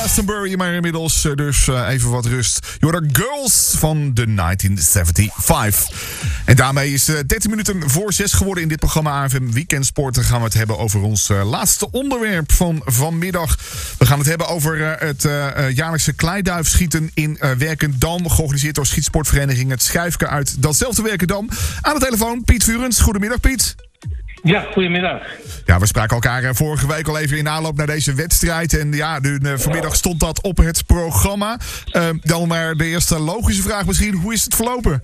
Glastonbury, maar inmiddels dus even wat rust. Je hoort Girls van de 1975. En daarmee is 13 minuten voor 6 geworden in dit programma AFM Weekendsport. Dan gaan we het hebben over ons laatste onderwerp van vanmiddag. We gaan het hebben over het jaarlijkse kleiduifschieten in Werkendam. Georganiseerd door schietsportvereniging Het Schuifke uit datzelfde Werkendam. Aan de telefoon Piet Vurens. Goedemiddag Piet. Ja, goedemiddag. Ja, we spraken elkaar vorige week al even in aanloop naar deze wedstrijd. En ja, vanmiddag stond dat op het programma. Dan maar de eerste logische vraag misschien. Hoe is het verlopen?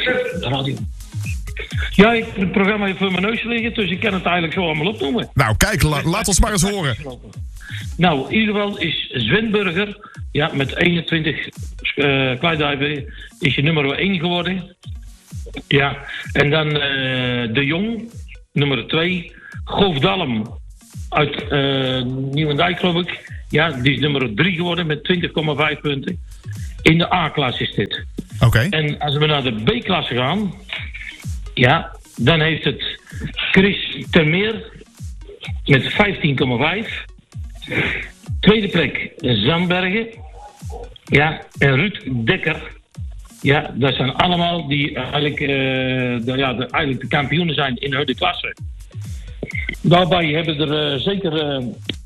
Ja, het programma heeft voor mijn neus liggen, dus ik kan het eigenlijk zo allemaal opnoemen. Nou, kijk, laat ons maar eens horen. Nou, in ieder geval is Sven Burger, ja, met 21 kleiduiven, is je nummer 1 geworden. Ja, en dan De Jong, nummer 2. Goofdalm uit Nieuwendijk, geloof ik. Ja, die is nummer 3 geworden met 20,5 punten. In de A-klasse is dit. Oké. En als we naar de B-klasse gaan, ja, dan heeft het Chris Termeer met 15,5. Tweede plek Zandbergen. Ja, en Ruud Dekker. Ja, dat zijn allemaal die eigenlijk, eigenlijk de kampioenen zijn in hun klasse. Daarbij hebben er zeker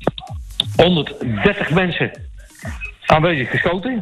130 mensen aanwezig geschoten.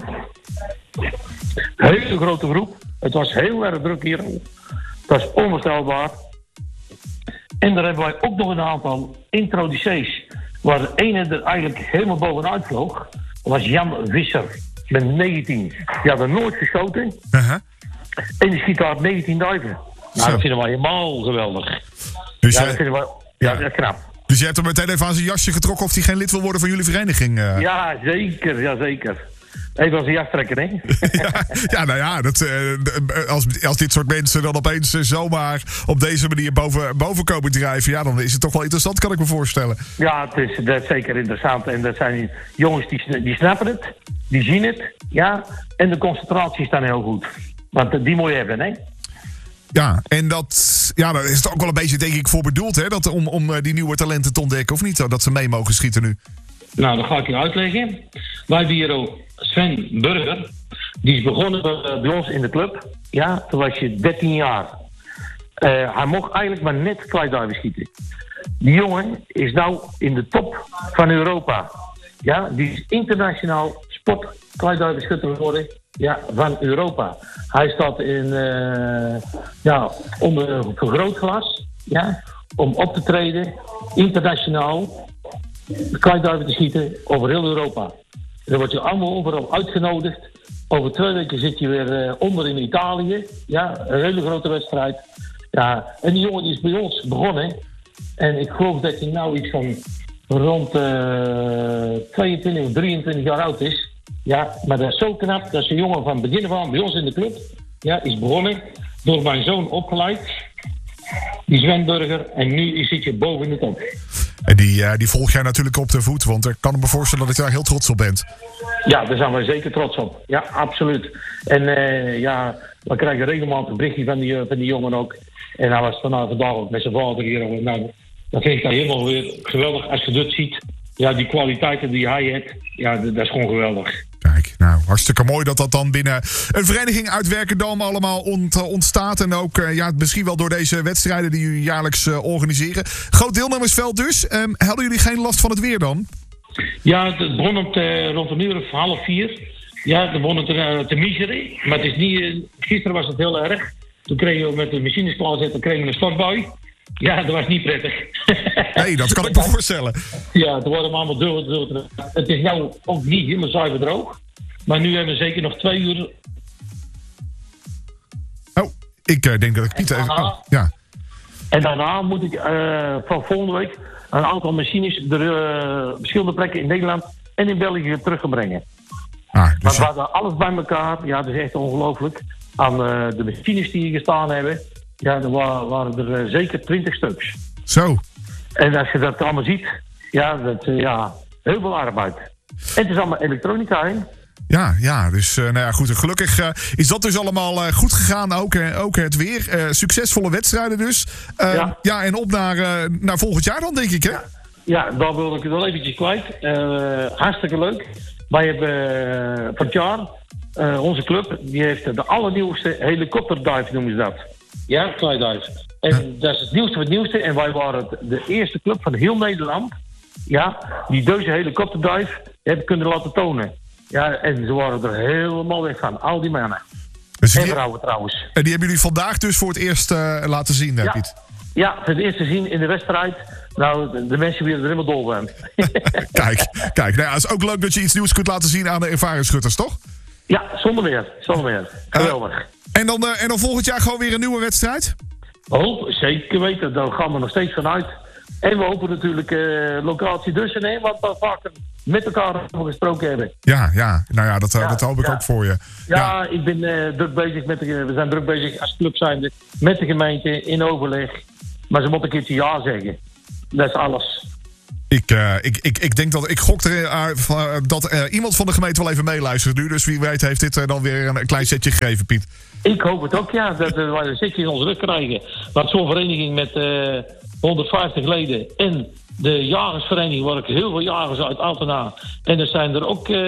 Hele grote groep. Het was heel erg druk hier. Het was onvoorstelbaar. En daar hebben wij ook nog een aantal introducees. Waar de ene er eigenlijk helemaal bovenuit vloog. Was Jan Visser met 19. Die had er nooit geschoten. Uh-huh. En die schiet daar 19 duiven. Nou, dat vinden wij helemaal geweldig. Dus ja, dat vinden wij dat is knap. Dus je hebt hem meteen even aan zijn jasje getrokken of hij geen lid wil worden van jullie vereniging? Ja, zeker. Ja, zeker. Even als een jas trekken, hè? Ja, nou ja, als dit soort mensen dan opeens zomaar op deze manier boven komen drijven, ja, dan is het toch wel interessant, kan ik me voorstellen. Ja, dat is zeker interessant. En dat zijn jongens die snappen het, die zien het, ja. En de concentratie is dan heel goed. Want die moet je hebben, hè? Ja, en daar is het ook wel een beetje, denk ik, voor bedoeld, hè? Om die nieuwe talenten te ontdekken, of niet? Dat ze mee mogen schieten nu. Nou, dat ga ik je uitleggen. Wij hebben hier ook Sven Burger. Die is begonnen bij ons in de club. Ja, toen was je 13 jaar. Hij mocht eigenlijk maar net kleiduiven schieten. Die jongen is nou in de top van Europa. Ja, die is internationaal sportkleiduivenschutter geworden. Ja, van Europa. Hij staat in onder vergrootglas. Ja, om op te treden. Internationaal. Kleiduiven te schieten over heel Europa. Dan word je allemaal overal uitgenodigd. Over 2 weken zit je weer onder in Italië. Ja, een hele grote wedstrijd. Ja, en die jongen die is bij ons begonnen. En ik geloof dat hij nou iets van rond 22 of 23 jaar oud is. Ja, maar dat is zo knap. Dat is een jongen van begin af aan bij ons in de club. Ja, is begonnen. Door mijn zoon opgeleid. Die Sven Burger. En nu zit je boven in de top. En die volg jij natuurlijk op de voet, want ik kan me voorstellen dat je daar heel trots op bent. Ja, daar zijn we zeker trots op. Ja, absoluut. En we krijgen regelmatig een berichtje van die jongen ook. En hij was vandaag ook met zijn vader hier. Nou, dat vind ik dan helemaal weer geweldig als je dat ziet. Ja, die kwaliteiten die hij heeft, ja, dat is gewoon geweldig. Kijk, nou, hartstikke mooi dat dat dan binnen een vereniging uit Werkendam allemaal ontstaat. En ook misschien wel door deze wedstrijden die jullie jaarlijks organiseren. Groot deelnemersveld dus. Hadden jullie geen last van het weer dan? Ja, het begon rond een uur of 3:30. Ja, het begon te miseren. Maar het is niet... gisteren was het heel erg. Toen kregen we met de machines klaarzetten, kregen we een stortbui. Ja, dat was niet prettig. Nee, dat kan ik me voorstellen. Ja, het wordt allemaal door. Het is nou ook niet helemaal zuiver droog. Maar nu hebben we zeker nog 2 uur. Oh, ik denk dat ik Piet even... Oh, ja. En daarna moet ik van volgende week een aantal machines verschillende plekken in Nederland en in België terugbrengen. Dus maar we hadden alles bij elkaar. Ja, dat is echt ongelooflijk. Aan de machines die hier gestaan hebben. Ja, er waren er zeker 20 stuks. Zo. En als je dat allemaal ziet, ja, heel veel arbeid. En het is allemaal elektronica, hè? Ja, dus goed. Gelukkig is dat dus allemaal goed gegaan. Ook het weer. Succesvolle wedstrijden dus. Ja, en op naar volgend jaar dan, denk ik, hè? Ja, daar wil ik het wel eventjes kwijt. Hartstikke leuk. Wij hebben van het jaar, onze club, die heeft de allernieuwste helikopterdive, noemen ze dat. Ja, kleidive. En dat is het nieuwste van het nieuwste. En wij waren de eerste club van heel Nederland, ja, die deze helikopterdive hebben kunnen laten tonen. Ja, en ze waren er helemaal weg van, al die mannen. Dus en vrouwen trouwens. En die hebben jullie vandaag dus voor het eerst laten zien, ja. Piet? Ja, voor het eerst te zien in de wedstrijd. Nou, de mensen willen er helemaal dol van. Kijk. Nou ja, het is ook leuk dat je iets nieuws kunt laten zien aan de ervaringsschutters, toch? Ja, zonder meer. Geweldig. En dan volgend jaar gewoon weer een nieuwe wedstrijd? Oh, zeker weten. Daar gaan we nog steeds vanuit. En we hopen natuurlijk locatie Dussen, hè, want we vaker met elkaar over gesproken hebben. Ja. Nou ja, dat hoop ik ook voor je. Ja, ik ben druk bezig we zijn druk bezig als club zijnde met de gemeente in overleg. Maar ze moeten een keertje ja zeggen. Dat is alles. Ik denk dat ik gok dat iemand van de gemeente wel even meeluistert nu. Dus wie weet heeft dit dan weer een klein setje gegeven, Piet. Ik hoop het ook, ja. Dat we een setje in onze rug krijgen. Want zo'n vereniging met 150 leden en de jagersvereniging, waar ik heel veel jagers uit Altena. En er zijn er ook,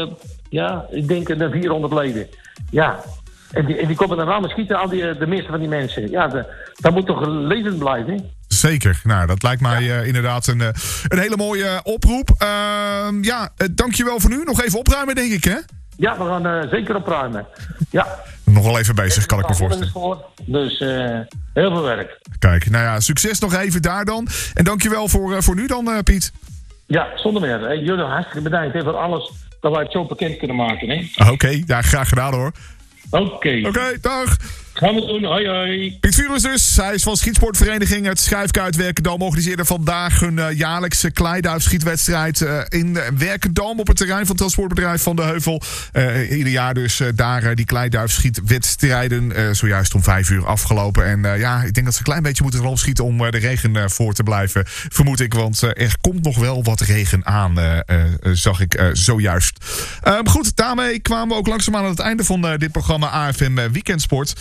ik denk de 400 leden. Ja. En die komen dan aan schieten, de meeste van die mensen. Ja, dat moet toch levend blijven. Zeker. Nou, dat lijkt mij inderdaad een hele mooie oproep. Dankjewel voor nu. Nog even opruimen, denk ik, hè? Ja, we gaan zeker opruimen. Ja. Nog wel even bezig, kan ik me voorstellen. Dus heel veel werk. Kijk, nou ja, succes nog even daar dan. En dankjewel voor nu dan, Piet. Ja, zonder meer. Jullie hartstikke bedankt voor alles dat wij het zo bekend kunnen maken. Oké, graag gedaan hoor. Oké, dag. Gaan we doen. Hoi. Piet Vuurens dus. Hij is van schietsportvereniging het Schijfkuit Werkendam. Organiseerde vandaag hun jaarlijkse kleiduifschietwedstrijd in Werkendam op het terrein van het transportbedrijf Van de Heuvel. Ieder jaar dus daar die kleiduifschietwedstrijden. Zojuist om 5:00 afgelopen. En ik denk dat ze een klein beetje moeten opschieten om de regen voor te blijven. Vermoed ik, want er komt nog wel wat regen aan, zag ik zojuist. Goed, daarmee kwamen we ook langzaamaan aan het einde van dit programma AFM Weekendsport.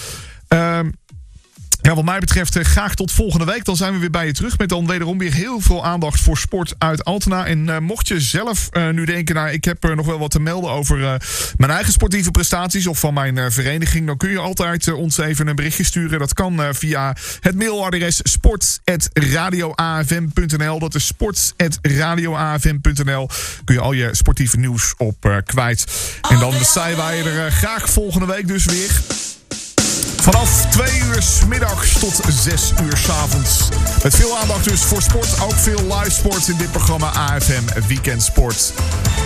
Wat mij betreft graag tot volgende week. Dan zijn we weer bij je terug met dan wederom weer heel veel aandacht voor sport uit Altena. En mocht je zelf nu denken, ik heb nog wel wat te melden over mijn eigen sportieve prestaties of van mijn vereniging, dan kun je altijd ons even een berichtje sturen. Dat kan via het mailadres sports@radioafm.nl. Dat is sports@radioafm.nl. Kun je al je sportieve nieuws op kwijt. En dan zijn wij er graag volgende week dus weer. Vanaf 2:00 's middags tot 6:00 's avonds. Met veel aandacht dus voor sport. Ook veel live sport in dit programma AFM Weekend Sport.